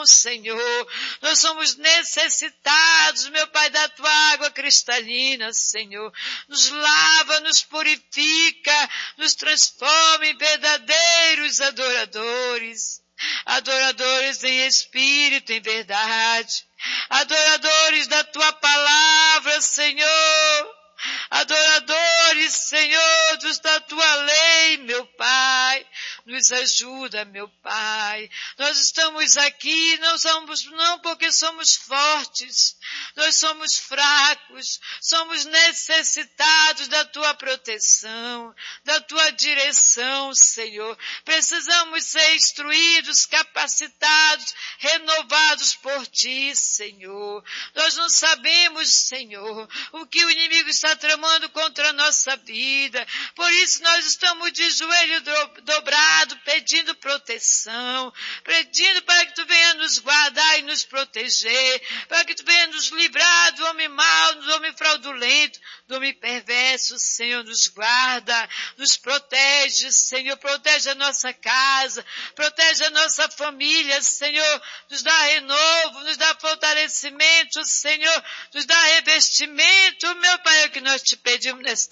não, Senhor. Nós somos necessitados, meu Pai, da tua água cristalina, Senhor. Nos lava, nos purifica, nos transforma em verdadeiros adoradores. Adoradores em espírito, em verdade. Adoradores da tua palavra, Senhor. Adoradores, Senhor, da tua lei, meu Pai. Nos ajuda, meu Pai. Nós estamos aqui, não porque somos fortes, nós somos fracos, somos necessitados da tua proteção, da tua direção, Senhor. Precisamos ser instruídos, capacitados, renovados por ti, Senhor. Nós não sabemos, Senhor, o que o inimigo está tramando contra a nossa vida. Por isso nós estamos de joelho dobrado, pedindo proteção, pedindo para que tu venha nos guardar e nos proteger, para que tu venha nos livrar do homem mau, do homem fraudulento, do homem perverso. Senhor, nos guarda, nos protege, Senhor, protege a nossa casa, protege a nossa família, Senhor, nos dá renovo, nos dá fortalecimento, Senhor, nos dá revestimento, meu Pai, é o que nós te pedimos nesta